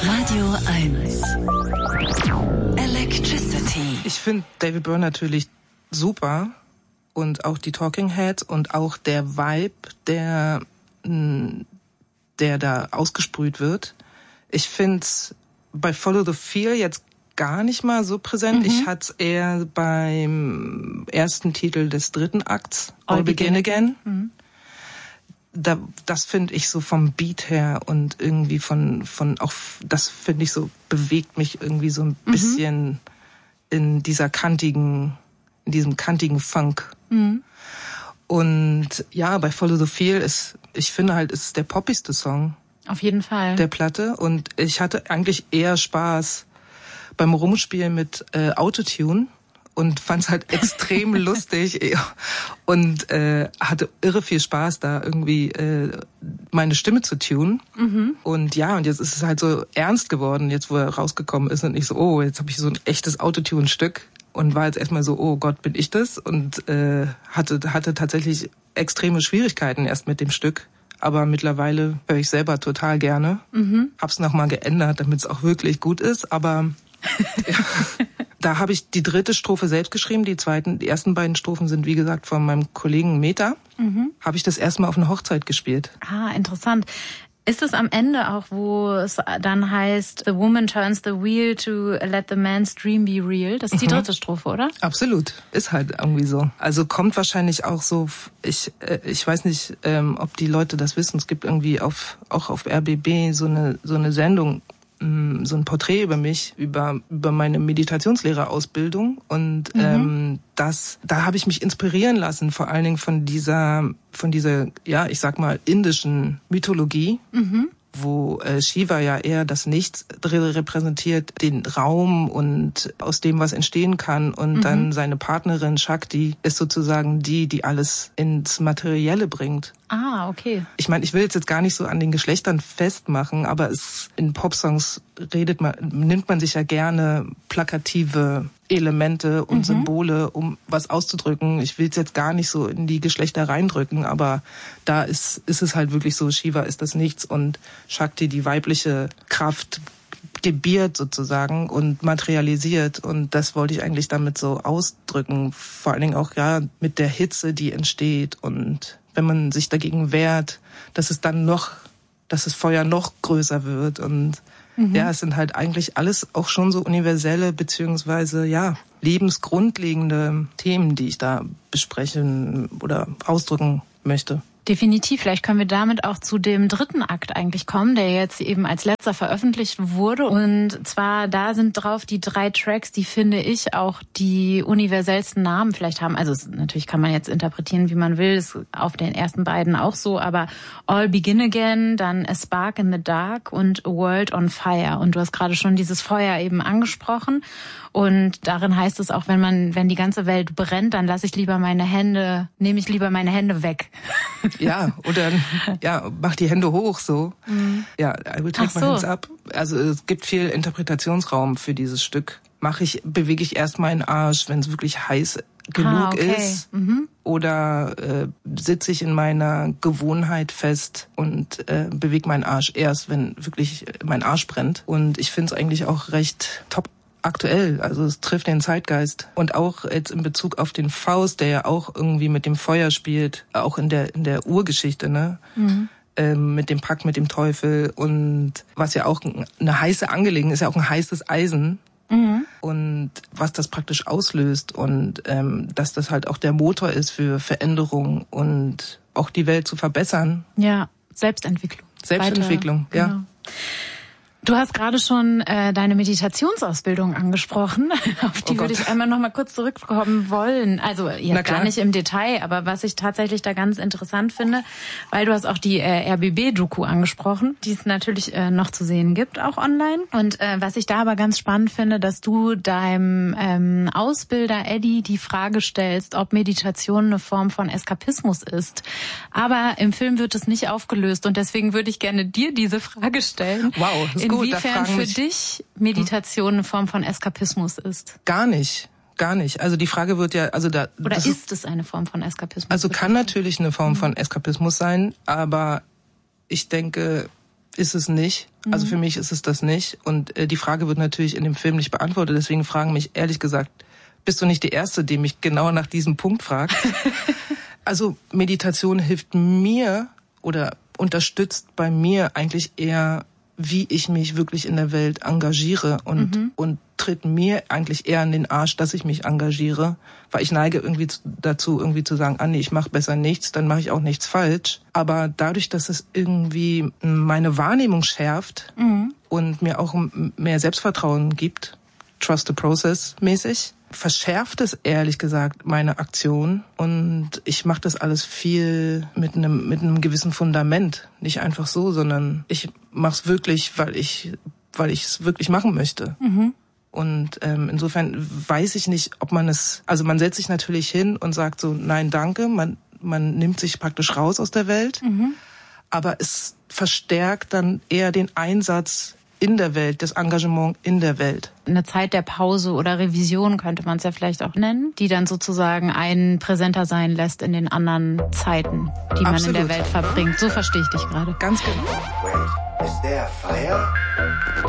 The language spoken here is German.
Radio 1. Electricity. Ich finde David Byrne natürlich super und auch die Talking Heads und auch der Vibe, der da ausgesprüht wird. Ich finde es bei Follow the Feel jetzt gar nicht mal so präsent. Ich hatte es eher beim ersten Titel des dritten Akts, All Begin Again. Das finde ich so vom Beat her und irgendwie von auch, das finde ich so, bewegt mich irgendwie so ein bisschen in diesem kantigen Funk. Und ja, bei Follow the Feel ich finde halt, ist der poppigste Song. Auf jeden Fall. Der Platte. Und ich hatte eigentlich eher Spaß beim Rumspielen mit Autotune und fand's halt extrem lustig und hatte irre viel Spaß, da irgendwie meine Stimme zu tunen. Und ja, und jetzt ist es halt so ernst geworden, jetzt wo er rausgekommen ist und ich so, oh, jetzt habe ich so ein echtes Autotune-Stück und war jetzt erstmal so, oh Gott, bin ich das? Und hatte tatsächlich extreme Schwierigkeiten erst mit dem Stück. Aber mittlerweile höre ich selber total gerne. Hab's nochmal geändert, damit es auch wirklich gut ist. Aber ja, da habe ich die dritte Strophe selbst geschrieben. Die ersten beiden Strophen sind, wie gesagt, von meinem Kollegen Meta. Habe ich das erstmal auf einer Hochzeit gespielt. Ah, interessant. Ist es am Ende auch, wo es dann heißt, the woman turns the wheel to let the man's dream be real? Das ist die dritte Strophe, oder? Absolut. Ist halt irgendwie so. Also kommt wahrscheinlich auch so, ich weiß nicht, ob die Leute das wissen, es gibt irgendwie auch auf RBB so eine Sendung, so ein Porträt über mich, über meine Meditationslehrerausbildung und da habe ich mich inspirieren lassen, vor allen Dingen von dieser, ja, ich sag mal, indischen Mythologie, wo Shiva ja eher das Nichts repräsentiert, den Raum und aus dem was entstehen kann und dann seine Partnerin Shakti ist sozusagen die alles ins Materielle bringt. Ah, okay. Ich meine, ich will jetzt gar nicht so an den Geschlechtern festmachen, aber in Popsongs nimmt man sich ja gerne plakative Elemente und Symbole, um was auszudrücken. Ich will es jetzt gar nicht so in die Geschlechter reindrücken, aber da ist es halt wirklich so, Shiva ist das Nichts und Shakti die weibliche Kraft gebiert sozusagen und materialisiert und das wollte ich eigentlich damit so ausdrücken, vor allen Dingen auch ja mit der Hitze, die entsteht und wenn man sich dagegen wehrt, dass das Feuer noch größer wird und ja, es sind halt eigentlich alles auch schon so universelle beziehungsweise ja lebensgrundlegende Themen, die ich da besprechen oder ausdrücken möchte. Definitiv. Vielleicht können wir damit auch zu dem dritten Akt eigentlich kommen, der jetzt eben als letzter veröffentlicht wurde. Und zwar, da sind drauf die 3 Tracks, die, finde ich, auch die universellsten Namen vielleicht haben. Also natürlich kann man jetzt interpretieren, wie man will. Ist auf den ersten beiden auch so. Aber All Begin Again, dann A Spark in the Dark und A World on Fire. Und du hast gerade schon dieses Feuer eben angesprochen. Und darin heißt es auch, wenn die ganze Welt brennt, dann nehme ich lieber meine Hände weg. Ja, oder ja, mach die Hände hoch so. Ja, I will take my hands up. Also es gibt viel Interpretationsraum für dieses Stück. Bewege ich erst meinen Arsch, wenn es wirklich heiß genug ist. Oder sitze ich in meiner Gewohnheit fest und bewege meinen Arsch erst, wenn wirklich mein Arsch brennt. Und ich finde es eigentlich auch recht top aktuell, also es trifft den Zeitgeist. Und auch jetzt in Bezug auf den Faust, der ja auch irgendwie mit dem Feuer spielt, auch in der Urgeschichte, ne? Mit dem Pakt mit dem Teufel und was ja auch eine heiße Angelegenheit ist, ja auch ein heißes Eisen. Und was das praktisch auslöst und dass das halt auch der Motor ist für Veränderung und auch die Welt zu verbessern. Ja, Selbstentwicklung. Selbstentwicklung, weiter, ja. Genau. Du hast gerade schon deine Meditationsausbildung angesprochen. Auf die würde ich einmal noch mal kurz zurückkommen wollen. Also jetzt gar nicht im Detail, aber was ich tatsächlich da ganz interessant finde, weil du hast auch die RBB-Doku angesprochen, die es natürlich noch zu sehen gibt, auch online. Und was ich da aber ganz spannend finde, dass du deinem Ausbilder Eddie die Frage stellst, ob Meditation eine Form von Eskapismus ist. Aber im Film wird es nicht aufgelöst und deswegen würde ich gerne dir diese Frage stellen. Wow, ist gut. Inwiefern für dich Meditation eine Form von Eskapismus ist? Gar nicht. Also die Frage wird ja, oder ist es eine Form von Eskapismus? Also kann natürlich eine Form von Eskapismus sein, aber ich denke, ist es nicht. Also für mich ist es das nicht. Und die Frage wird natürlich in dem Film nicht beantwortet. Deswegen fragen mich ehrlich gesagt, bist du nicht die Erste, die mich genau nach diesem Punkt fragt? Also Meditation hilft mir oder unterstützt bei mir eigentlich eher, wie ich mich wirklich in der Welt engagiere und tritt mir eigentlich eher an den Arsch, dass ich mich engagiere, weil ich neige irgendwie dazu, irgendwie zu sagen, nee, ich mache besser nichts, dann mache ich auch nichts falsch. Aber dadurch, dass es irgendwie meine Wahrnehmung schärft und mir auch mehr Selbstvertrauen gibt, Trust the Process mäßig, verschärft es ehrlich gesagt meine Aktion und ich mache das alles viel mit einem gewissen Fundament, nicht einfach so, sondern ich mache es wirklich, weil ich es wirklich machen möchte. Und insofern weiß ich nicht, ob man es, also man setzt sich natürlich hin und sagt so, nein, danke, man nimmt sich praktisch raus aus der Welt, aber es verstärkt dann eher den Einsatz in der Welt, das Engagement in der Welt. Eine Zeit der Pause oder Revision könnte man es ja vielleicht auch nennen, die dann sozusagen einen präsenter sein lässt in den anderen Zeiten, die man in der Welt verbringt. So verstehe ich dich gerade. Ganz genau. Wait, is there fire?